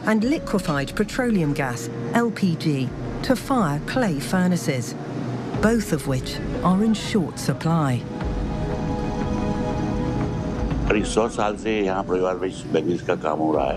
and liquefied petroleum gas, LPG, to fire clay furnaces, both of which are in short supply. करीब 100 साल से यहाँ परिवार में बिजनेस का काम हो रहा है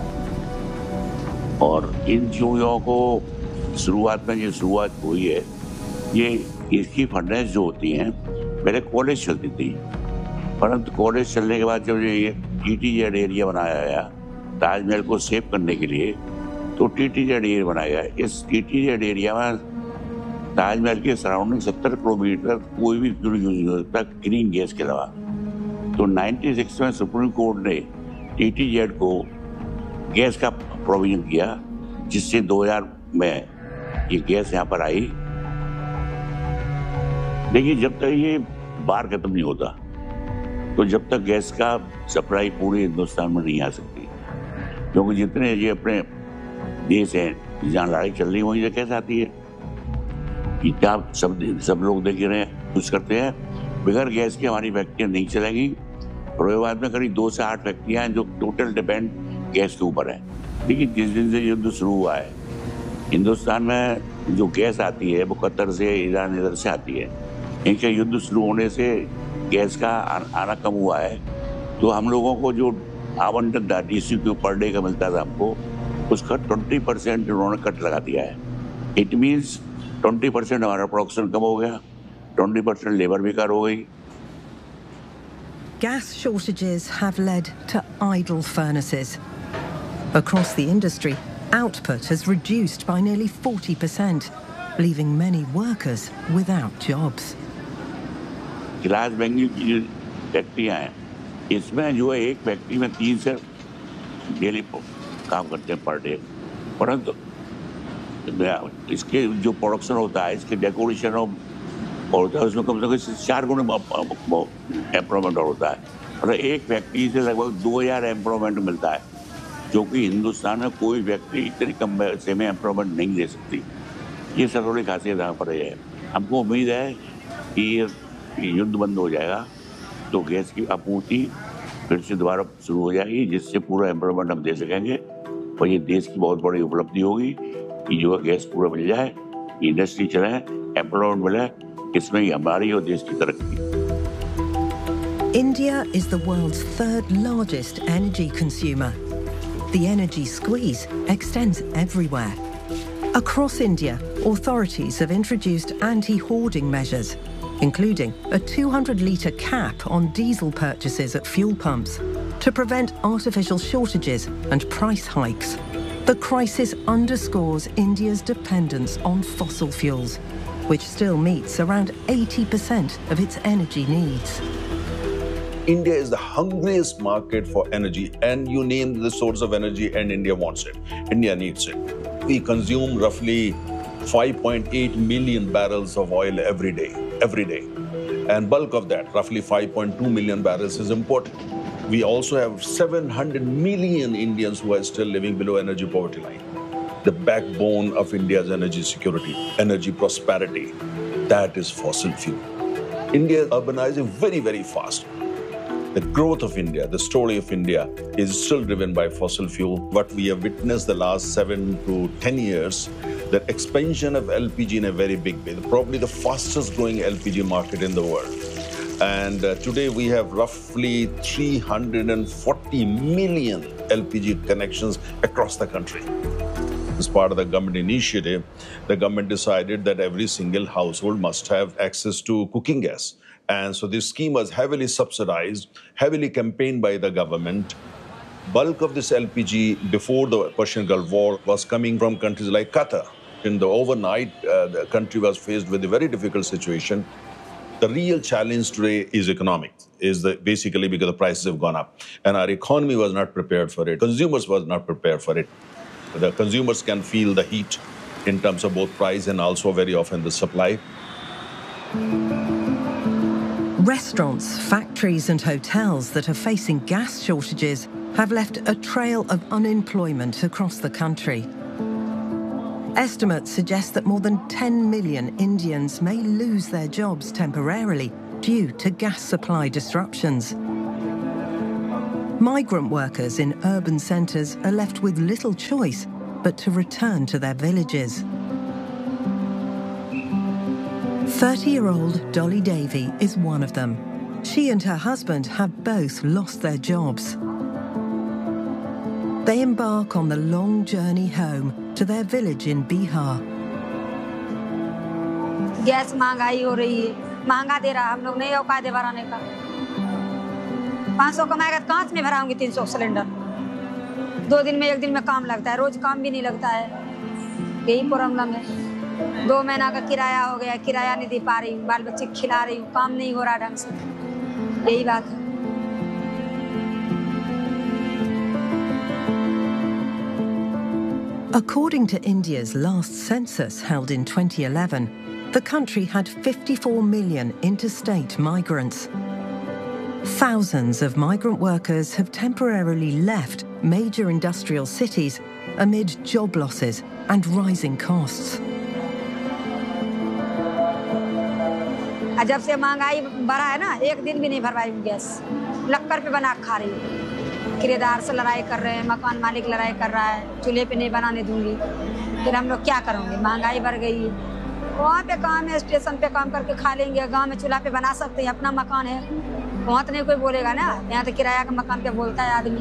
और इन चूड़ियों को शुरुआत में जो शुरुआत हुई है ये इसकी फंडेंस जो होती हैं पहले कॉलेज चलती थी, परंतु कॉलेज चलने के बाद जब ये टीटीजेड एरिया बनाया गया ताजमहल को सेव करने के लिए, तो टीटीजेड एरिया बनाया गया। इस टीटीजेड एरिया में ताजमहल के सराउंडिंग 70 किलोमीटर कोई भी फ्यूल यूज नहीं हो सकता ग्रीन गैस के अलावा। तो 96 में सुप्रीम कोर्ट ने टीटीजेड को गैस का प्रोविजन किया, जिससे 2000 में ये गैस यहाँ पर आई। देखिए, जब तक ये बार खत्म नहीं होता तो जब तक गैस का सप्लाई पूरे हिंदुस्तान में नहीं आ सकती, क्योंकि जितने ये अपने देश हैं जहाँ लड़ाई चल रही है वहीं से गैस आती है। कि क्या सब लोग देख रहे हैं, कुछ करते हैं, बगैर गैस की हमारी फैक्ट्रियाँ नहीं चलेंगी। फिरोजाबाद में करीब 2 से 8 फैक्ट्रियाँ हैं जो टोटल डिपेंड गैस के ऊपर है। लेकिन जिस दिन से युद्ध शुरू हुआ है, हिंदुस्तान में जो गैस आती है वो कतर से, ईरान, इधर से आती है। इनके युद्ध शुरू होने से गैस का आना कम हुआ है, तो हम लोगों को जो आवंटन था DCQ पर डे का मिलता था हमको, उसका 20% उन्होंने कट लगा दिया है। इट मीन्स 20% हमारा प्रोडक्शन कम हो गया, 20% लेबर बेकार हो गई। Gas shortages have led to idle furnaces. Across the industry, output has reduced by nearly 40%, leaving many workers without jobs. गिलास बेंगल की जो फैक्ट्रियाँ हैं, इसमें जो है एक फैक्ट्री में 3 से डेली काम करते हैं पर डे, परंतु इसके जो प्रोडक्शन होता है, इसके डेकोरेशन होता है, उसमें कम से कम 4 गुना एम्प्लॉयमेंट होता है। और एक फैक्ट्री से लगभग 2000 एम्प्लॉयमेंट मिलता है, जो कि हिंदुस्तान में कोई फैक्ट्री इतनी कम पैसे में एम्प्लॉयमेंट नहीं दे सकती। ये सरकारी खासियत यहाँ पर है। हमको उम्मीद है कि युद्ध बंद हो जाएगा तो गैस की आपूर्ति फिर से दोबारा शुरू हो जाएगी, जिससे पूरा एम्प्लॉयमेंट हम दे सकेंगे। और ये देश की बहुत बड़ी उपलब्धि होगी कि जो गैस पूरा मिल जाए, इंडस्ट्री चले, एम्प्लॉयमेंट मिले, इसमें ही हमारी और देश की तरक्की। India is the world's 3rd largest energy consumer. The energy squeeze extends everywhere. Across India, authorities have introduced anti-hoarding measures, including a 200-litre cap on diesel purchases at fuel pumps to prevent artificial shortages and price hikes. The crisis underscores India's dependence on fossil fuels, which still meets around 80% of its energy needs. India is the hungriest market for energy, and you name the source of energy and India wants it. India needs it. We consume roughly 5.8 million barrels of oil every day. And bulk of that, roughly 5.2 million barrels, is imported. We also have 700 million Indians who are still living below energy poverty line. The backbone of India's energy security, energy prosperity, that is fossil fuel. India is urbanizing very, very fast. The growth of India, the story of India is still driven by fossil fuel. What we have witnessed the last 7 to 10 years, the expansion of LPG in a very big way, probably the fastest growing LPG market in the world. And today we have roughly 340 million LPG connections across the country. As part of the government initiative, the government decided that every single household must have access to cooking gas. And so this scheme was heavily subsidized, heavily campaigned by the government. Bulk of this LPG before the Persian Gulf War was coming from countries like Qatar. In the overnight, the country was faced with a very difficult situation. The real challenge today is economic, basically because the prices have gone up. And our economy was not prepared for it. Consumers was not prepared for it. The consumers can feel the heat in terms of both price and also very often the supply. Restaurants, factories and hotels that are facing gas shortages have left a trail of unemployment across the country. Estimates suggest that more than 10 million Indians may lose their jobs temporarily due to gas supply disruptions. Migrant workers in urban centres are left with little choice but to return to their villages. 30-year-old Dolly Davey is one of them. She and her husband have both lost their jobs. They embark on the long journey home to their village in Bihar. Gas महंगाई हो रही है, महंगा दे रहा, हम लोग नहीं औकात है भराने का। 500 कमाएगा तो कहाँ से मैं भराऊंगी 300 सिलेंडर? 2 दिन में 1 दिन में काम लगता है, रोज काम भी नहीं लगता है। यही प्रॉब्लम है। 2 महीना का किराया हो गया, किराया नहीं दे पा रही हूँ, बाल बच्चे खिला रही हूँ, काम नहीं हो रहा ढंग से। यही बात है। According to India's last census held in 2011, the country had 54 million interstate migrants. Thousands of migrant workers have temporarily left major industrial cities amid job losses and rising costs. जब से महंगाई बढ़ा है ना, 1 दिन भी नहीं भरवाई गैस, लक्कर पे बना खा रही हूँ। किराएदार से लड़ाई कर रहे हैं, मकान मालिक लड़ाई कर रहा है, चूल्हे पे नहीं बनाने दूंगी। फिर हम लोग क्या करेंगे? महंगाई बढ़ गई है। वहाँ पे काम है, स्टेशन पे काम करके खा लेंगे, गांव में चूल्हा पे बना सकते हैं, अपना मकान है, वहाँ तो नहीं कोई बोलेगा ना। यहाँ तो किराया का मकान पे बोलता है आदमी।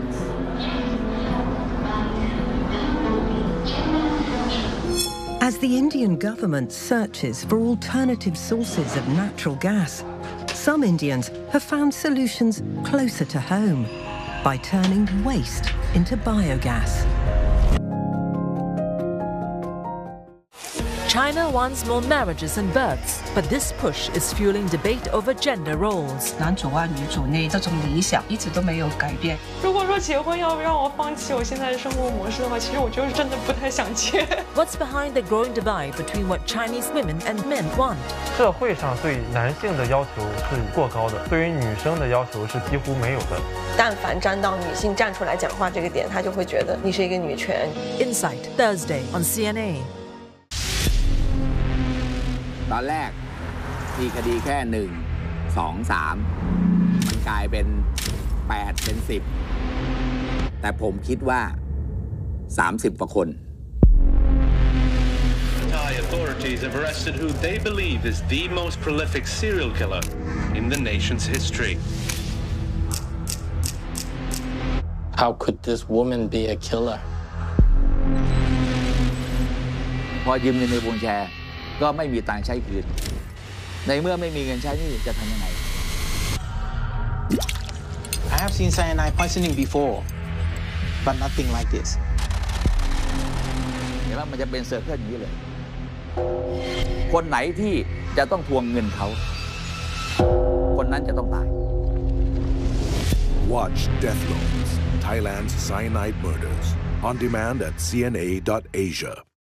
As the Indian government searches for alternative sources of natural gas, some Indians have found solutions closer to home by turning waste into biogas. China wants more marriages and births, but this push is fueling debate over gender roles. 男主外女主内这种理想一直都没有改变。 如果说结婚要不让我放弃我现在的生活模式的话，其实我就是真的不太想结。 What's behind the growing divide between what Chinese women and men want? 社会上对男性的要求是过高的，对于女生的要求是几乎没有的。 但凡沾到女性站出来讲话这个点，他就会觉得你是一个女权。 Insight Thursday on CNA. ตอนแรกมีคดีแค่1 2 3มันกลายเป็น8เป็น10แต่ผมคิดว่า30กว่าคน Thai authorities have arrested who they believe is the most prolific serial killer in the nation's history. How could this woman be a killer? พอยืมเงินในวงแชร์ก็ไม่มีตังค์ใช้คืนในเมื่อไม่มีเงินใช้นี่จะทำยังไง I have seen cyanide poisoning before, but nothing like this. เห็นว่ามันจะเป็นเซอร์เคิลอย่างนี้เลยคนไหนที่จะต้องทวงเงินเขาคนนั้นจะต้องตาย Watch Death Notes, Thailand's Cyanide Murders, on demand at cna.asia.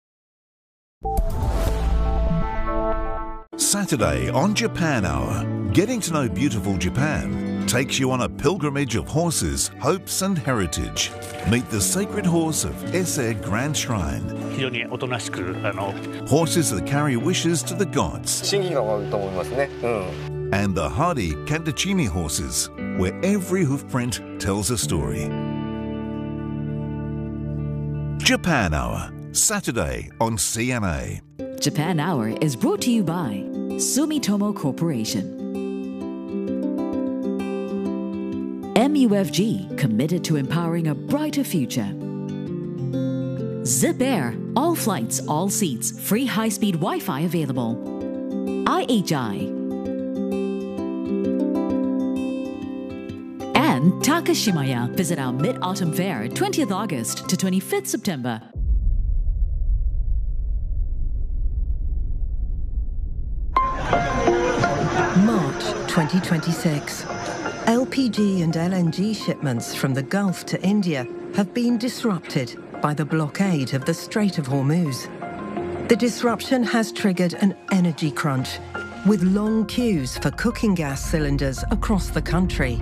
Saturday on Japan Hour, getting to know beautiful Japan takes you on a pilgrimage of horses, hopes and heritage. Meet the sacred horse of Ise Grand Shrine. Horses that carry wishes to the gods. And the hardy Kantachimi horses, where every hoofprint tells a story. Japan Hour, Saturday on CNA. Japan Hour is brought to you by Sumitomo Corporation. MUFG, committed to empowering a brighter future. Zip Air, all flights, all seats, free high-speed Wi-Fi available. IHI. And Takashimaya. Visit our Mid-Autumn Fair, 20th August to 25th September. March 2026. LPG and LNG shipments from the Gulf to India have been disrupted by the blockade of the Strait of Hormuz. The disruption has triggered an energy crunch, with long queues for cooking gas cylinders across the country.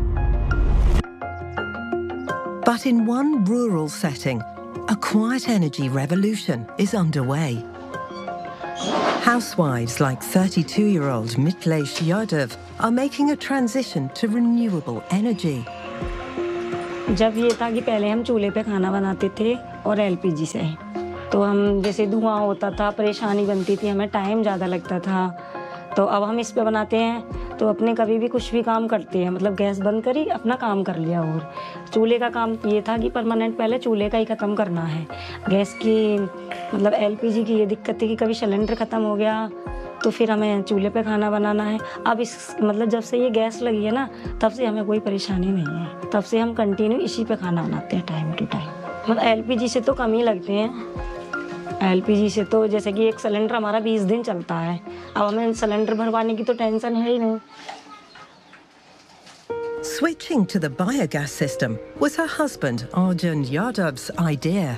But in one rural setting, a quiet energy revolution is underway. Housewives like 32-year-old Mitlesh Yadav are making a transition to renewable energy. जब ये था कि पहले हम चूल्हे पे खाना बनाते थे और एलपीजी से, तो हम जैसे धुआं होता था, परेशानी बनती थी, हमें टाइम ज़्यादा लगता था। तो अब हम इस पे बनाते हैं तो अपने कभी भी कुछ भी काम करते हैं, मतलब गैस बंद करी, अपना काम कर लिया। और चूल्हे का काम ये था कि परमानेंट पहले चूल्हे का ही ख़त्म करना है। गैस की मतलब एलपीजी की ये दिक्कत थी कि कभी सिलेंडर ख़त्म हो गया तो फिर हमें चूल्हे पे खाना बनाना है। अब इस मतलब जब से ये गैस लगी है ना, तब से हमें कोई परेशानी नहीं है। तब से हम कंटिन्यू इसी पे खाना बनाते हैं टाइम टू टाइम। मतलब एलपीजी से तो कम ही लगते हैं। एलपीजी से तो जैसे कि एक सिलेंडर हमारा 20 दिन चलता है, अब हमें सिलेंडर भरवाने की तो टेंशन है ही नहीं। Switching to the biogas system was her husband Arjun Yadav's idea.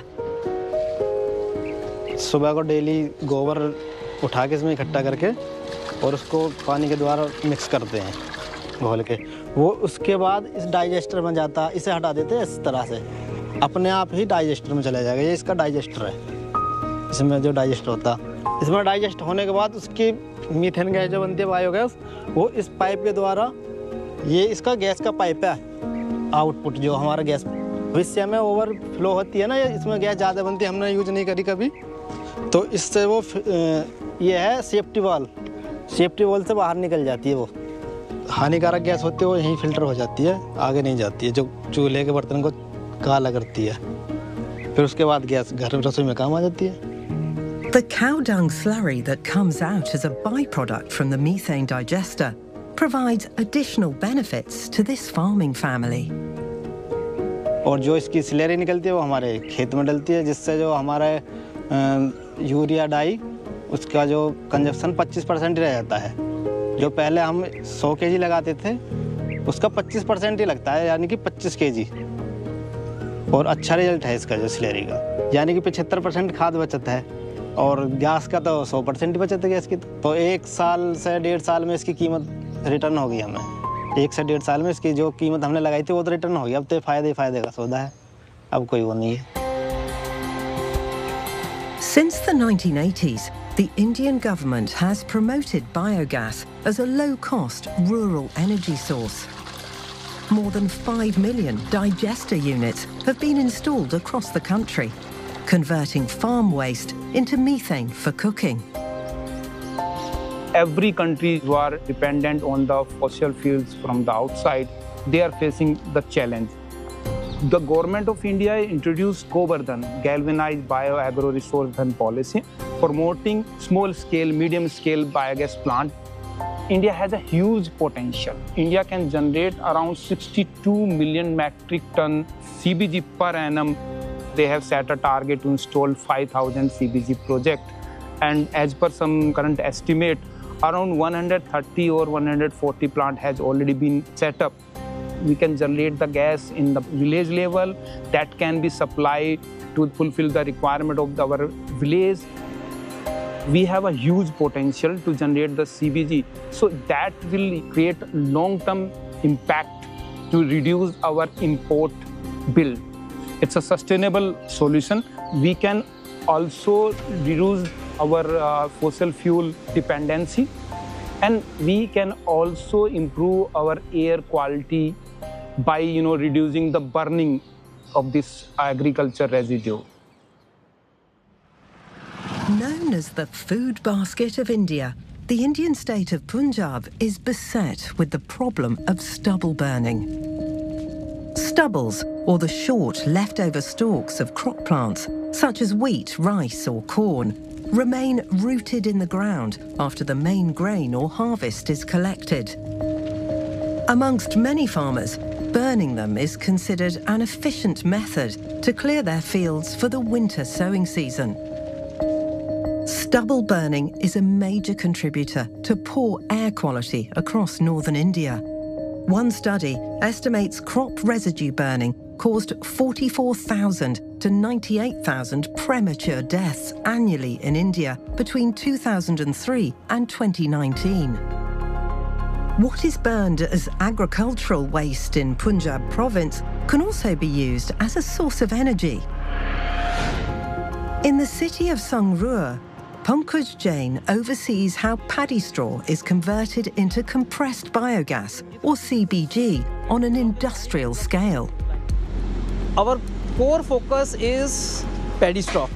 सुबह को डेली गोबर उठा के इसमें इकट्ठा करके और उसको पानी के द्वारा मिक्स करते हैं घोल के। वो उसके बाद इस डाइजेस्टर में जाता, इसे हटा देते हैं इस तरह से, अपने आप ही डाइजेस्टर में चला जाएगा। ये इसका डाइजेस्टर है, इसमें जो डाइजेस्ट होता, इसमें डाइजेस्ट होने के बाद उसकी मीथेन गैस जो बनती है बायोगैस, वो इस पाइप के द्वारा, ये इसका गैस का पाइप है आउटपुट जो हमारा गैस इससे हमें ओवरफ्लो होती है ना, इसमें गैस ज़्यादा बनती है, हमने यूज नहीं करी कभी, तो इससे वो ये है सेफ्टी वाल्व, सेफ्टी वाल्व से बाहर निकल जाती है। वो हानिकारक गैस होती है वो यहीं फिल्टर हो जाती है, आगे नहीं जाती है, जो चूल्हे के बर्तन को काला करती है। फिर उसके बाद गैस घर रसोई में काम आ जाती है। The cow dung slurry that comes out as a byproduct from the methane digester provides additional benefits to this farming family. और जो इसकी स्लरी निकलती है वो हमारे खेत में डलती है, जिससे जो हमारा यूरिया डाई उसका जो कंजप्शन 25% रह जाता है। जो पहले हम 100 kg लगाते थे उसका 25% ही लगता है, यानी कि 25 kg। और अच्छा रिजल्ट है इसका जो स्लरी का, यानी कि 75% खाद बचत है और गैस का तो 100% ही बचत है गैस की। तो 1 साल से 1.5 साल में इसकी कीमत रिटर्न हो गई हमें। 1 से 1.5 साल में इसकी जो कीमत हमने लगाई थी वो तो रिटर्न हो गई। अब तो फायदे का सौदा है, अब कोई वो नहीं है। Since the 1980s, the Indian government has promoted biogas as a low-cost rural energy source. More than 5 million digester units have been installed across the country, converting farm waste into methane for cooking. Every country who are dependent on the fossil fuels from the outside, they are facing the challenge. The government of India introduced Govardhan, galvanized bio-agro-resource dhan policy, promoting small-scale, medium-scale biogas plant. India has a huge potential. India can generate around 62 million metric ton CBG per annum. They have set a target to install 5,000 CBG project. And as per some current estimate, around 130 or 140 plant has already been set up. We can generate the gas in the village level that can be supplied to fulfill the requirement of our village. We have a huge potential to generate the CBG, so that will create long-term impact to reduce our import bill. It's a sustainable solution. We can also reduce our fossil fuel dependency, and we can also improve our air quality by reducing the burning of this agriculture residue. Known as the food basket of India, the Indian state of Punjab is beset with the problem of stubble burning. Stubbles, or the short leftover stalks of crop plants, such as wheat, rice or corn, remain rooted in the ground after the main grain or harvest is collected. Amongst many farmers, burning them is considered an efficient method to clear their fields for the winter sowing season. Stubble burning is a major contributor to poor air quality across northern India. One study estimates crop residue burning caused 44,000 to 98,000 premature deaths annually in India between 2003 and 2019. What is burned as agricultural waste in Punjab province can also be used as a source of energy. In the city of Sangrur, Pankaj Jain oversees how paddy straw is converted into compressed biogas, or CBG, on an industrial scale. our core focus is paddy straw.